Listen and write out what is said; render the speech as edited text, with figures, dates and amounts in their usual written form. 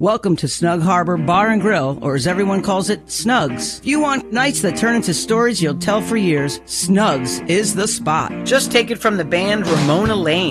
Welcome to Snug Harbor Bar and Grill, or as everyone calls it, Snugs. If you want nights that turn into stories you'll tell for years, Snugs is the spot. Just take it from the band Ramona Lane.